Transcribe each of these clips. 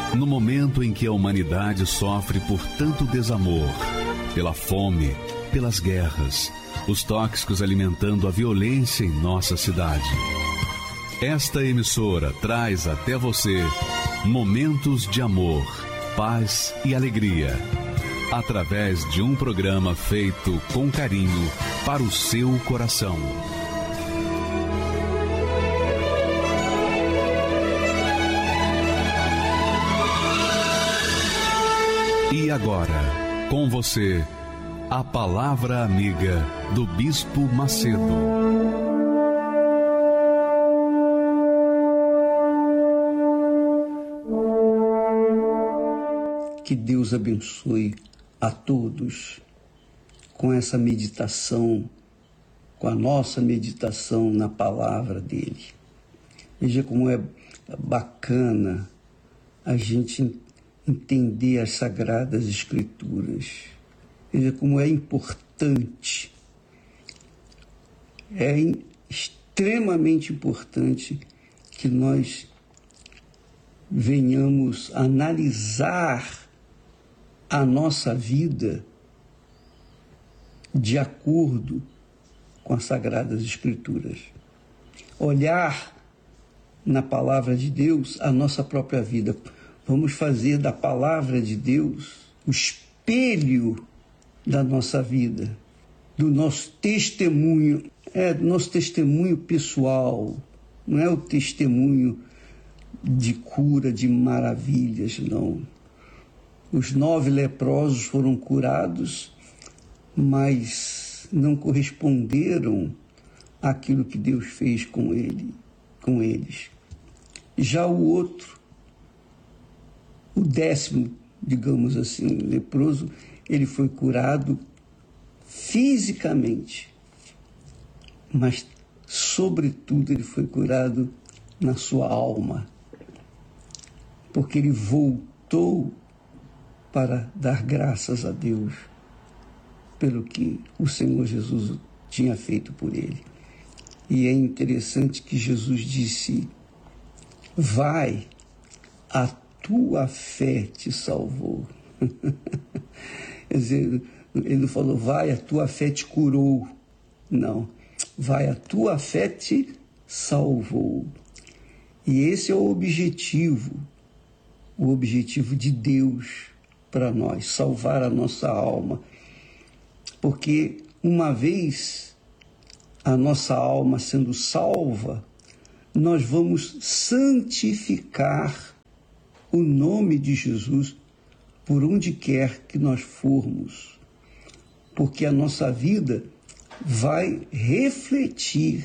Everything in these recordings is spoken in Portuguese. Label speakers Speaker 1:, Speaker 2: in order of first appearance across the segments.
Speaker 1: No momento em que a humanidade sofre por tanto desamor, pela fome, pelas guerras, os tóxicos alimentando a violência em nossa cidade. Esta emissora traz até você momentos de amor, paz e alegria, através de um programa feito com carinho para o seu coração. E agora, com você, a Palavra Amiga do Bispo Macedo.
Speaker 2: Que Deus abençoe a todos com essa meditação, com a nossa meditação na palavra dele. Veja como é bacana a gente entender as Sagradas Escrituras. Veja como é importante, extremamente importante que nós venhamos analisar a nossa vida de acordo com as Sagradas Escrituras. Olhar na Palavra de Deus a nossa própria vida. Vamos fazer da Palavra de Deus o espelho da nossa vida, do nosso testemunho, do nosso testemunho pessoal, não é o testemunho de cura, de maravilhas, não. Os 9 leprosos foram curados, mas não corresponderam àquilo que Deus fez com eles. Já o outro, o 10º, digamos assim, leproso, ele foi curado fisicamente, mas, sobretudo, ele foi curado na sua alma, porque ele voltou para dar graças a Deus pelo que o Senhor Jesus tinha feito por ele. E é interessante que Jesus disse: vai, a tua fé te salvou. Quer dizer, ele não falou, vai, a tua fé te curou. Não, vai, a tua fé te salvou. E esse é o objetivo de Deus para nós, salvar a nossa alma. Porque uma vez a nossa alma sendo salva, nós vamos santificar o nome de Jesus por onde quer que nós formos, porque a nossa vida vai refletir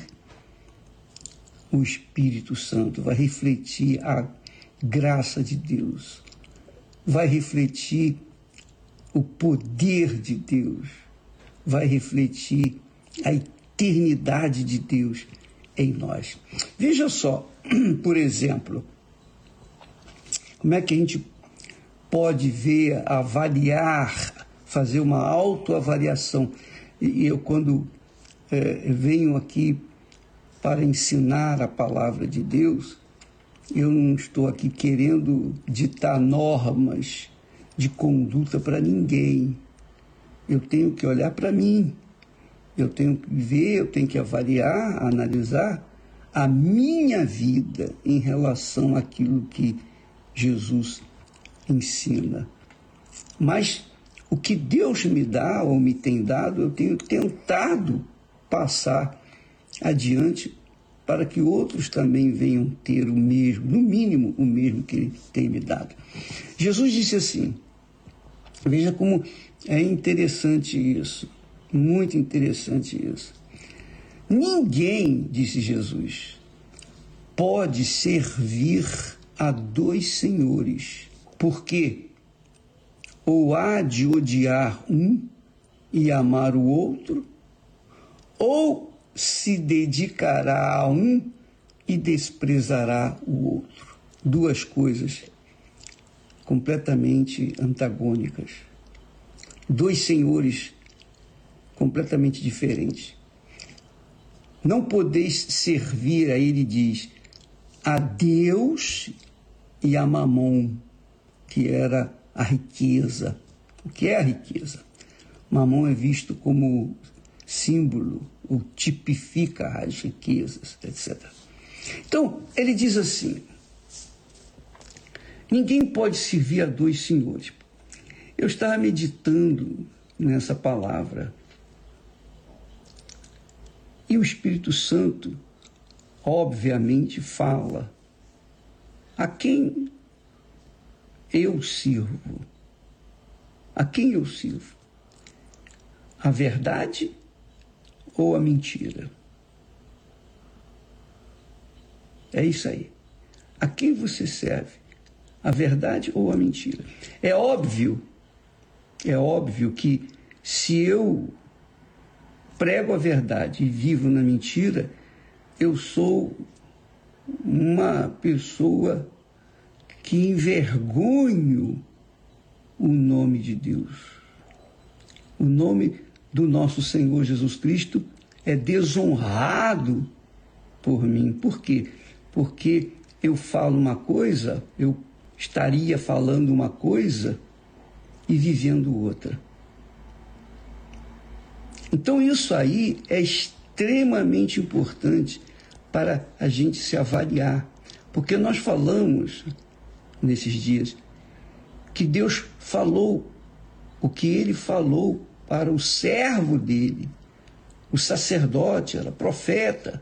Speaker 2: o Espírito Santo, vai refletir a graça de Deus, vai refletir o poder de Deus, vai refletir a eternidade de Deus em nós. Veja só, por exemplo, como é que a gente pode ver, avaliar, fazer uma autoavaliação. E eu, quando venho aqui para ensinar a palavra de Deus, eu não estou aqui querendo ditar normas de conduta para ninguém. Eu tenho que olhar para mim, eu tenho que ver, eu tenho que avaliar, analisar a minha vida em relação àquilo que Jesus ensina. Mas o que Deus me dá ou me tem dado, eu tenho tentado passar adiante para que outros também venham ter o mesmo, no mínimo o mesmo que Ele tem me dado. Jesus disse assim, veja como é interessante isso, muito interessante isso. Ninguém, disse Jesus, pode servir a 2 senhores, porque ou há de odiar um e amar o outro, ou se dedicará a um e desprezará o outro. 2 coisas completamente antagônicas. 2 senhores completamente diferentes. Não podeis servir, aí ele diz, a Deus e a Mamon. que era a riqueza. O que é a riqueza? Mamon é visto como símbolo, ou tipifica as riquezas, etc. Então, ele diz assim: ninguém pode servir a dois senhores. Eu estava meditando nessa palavra e o Espírito Santo, obviamente, fala a quem eu sirvo. A quem eu sirvo? A verdade ou a mentira? É isso aí. A quem você serve? A verdade ou a mentira? É óbvio que se eu prego a verdade e vivo na mentira, eu sou uma pessoa que envergonho o nome de Deus. O nome do nosso Senhor Jesus Cristo é desonrado por mim. Por quê? Porque eu falo uma coisa, eu estaria falando uma coisa e vivendo outra. Então isso aí é extremamente importante para a gente se avaliar, porque nós falamos nesses dias que Deus falou o que Ele falou para o servo dele, o sacerdote, era profeta.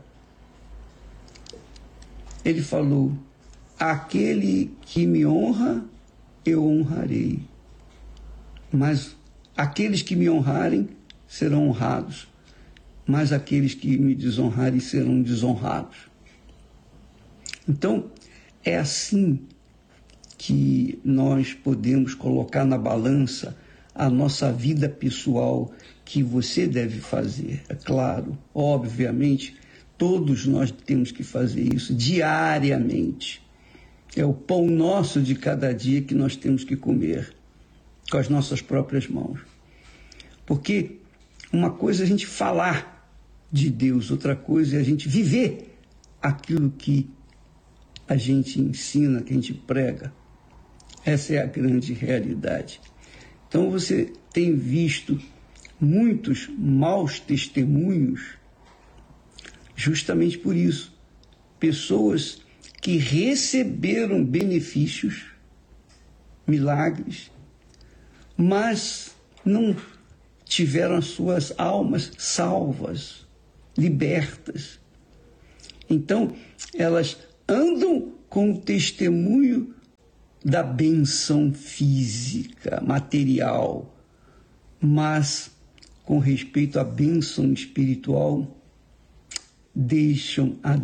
Speaker 2: Ele falou: aquele que me honra, eu honrarei, mas aqueles que me honrarem serão honrados, mas aqueles que me desonrarem serão desonrados. Então, é assim que nós podemos colocar na balança a nossa vida pessoal, que você deve fazer. É claro, obviamente, todos nós temos que fazer isso diariamente. É o pão nosso de cada dia que nós temos que comer com as nossas próprias mãos. Porque uma coisa é a gente falar de Deus, outra coisa é a gente viver aquilo que a gente ensina, que a gente prega. Essa é a grande realidade. Então você tem visto muitos maus testemunhos justamente por isso. Pessoas que receberam benefícios, milagres, mas não tiveram as suas almas salvas, libertas. Então, elas andam com o testemunho da bênção física, material, mas com respeito à bênção espiritual, deixam a